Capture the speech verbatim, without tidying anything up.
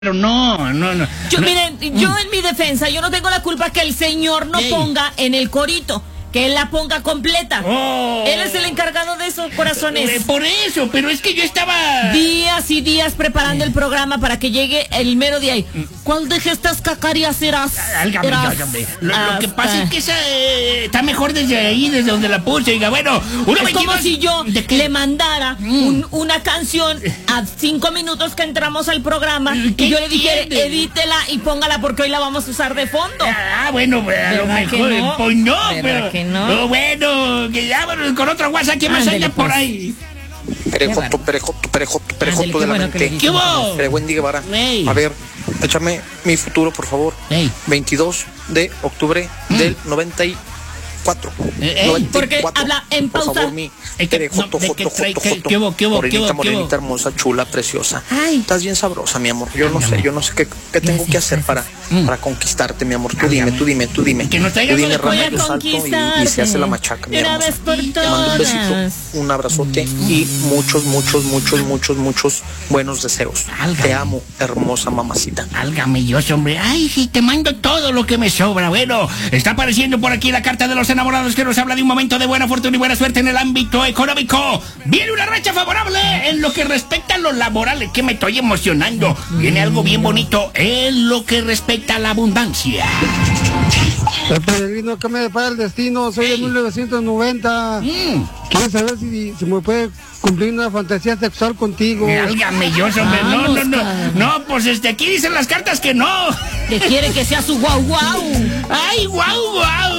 Pero no, no, no. Yo, no. miren, yo en mi defensa, yo no tengo la culpa que el señor no Ey. ponga en el corito, que él la ponga completa. Oh. Él es el encargado de esos corazones. Eh, por eso, pero es que yo estaba... Días y días preparando el programa para que llegue el mero día y ¿cuál de estas cacarías eras? Álgame, eras álgame. Lo, lo que hasta- pasa es que esa eh, está mejor desde ahí, desde donde la puse. Diga, bueno, uno Es como si yo ¿De qué? le mandara Mm. un- una canción a cinco minutos que entramos al programa ¿Qué y yo le dijera, entiende? edítela y póngala porque hoy la vamos a usar de fondo. Ah, bueno, pues, a lo ¿Verdad que mejor, no? pues no, ¿Verdad pero... que no? Oh, bueno, que ya vámonos con otro WhatsApp, ¿quién más Ándele, anda por pues. ahí? Perejoto, perejoto, perejoto, perejoto Ándele, qué de la bueno que le mente. dijiste. ¿Qué hubo? Pero buen día, Guevara. Ey. A ver, échame mi futuro, por favor. Ey. veintidós de octubre Mm. del noventa y cuatro. Eh, ey. noventa y Porque cuatro. habla en Por pausa. favor, mi Es que, perejoto, no, de joto, que trae- joto, que- joto. ¿qué hubo, qué hubo, qué Morenita, hubo, qué morenita, hubo? hermosa, chula, preciosa. Ay. Estás bien sabrosa, mi amor. Yo no sé, yo no sé qué, qué tengo que hacer para, Mm. para conquistarte, mi amor. Tú dime, tú dime, tú dime. Que nos traiga Tú dime, algo de rama, Voy a yo salto y, conquistarte y se hace la machaca, mi de una hermosa. vez por Te mando un besito, todas. un abrazote y muchos, muchos, muchos, muchos, muchos buenos deseos. Álgame. Te amo, hermosa mamacita. Álgame Dios, hombre. Ay, sí, te mando todo lo que me sobra. Bueno, está apareciendo por aquí la carta de los enamorados que nos habla de un momento de buena fortuna y buena suerte en el ámbito económico. Viene una racha favorable en lo que respecta a lo laboral, que me estoy emocionando. Viene algo bien bonito en lo que respecta a la abundancia. El peregrino que me depara el destino, soy de Ey. mil novecientos noventa. Mm. Quiero saber si, si me puede cumplir una fantasía sexual contigo. Álgame Dios, hombre. No, no, no. Vamos, No, pues este, aquí dicen las cartas que no. Que quiere que sea su guau guau. Ay, guau, guau.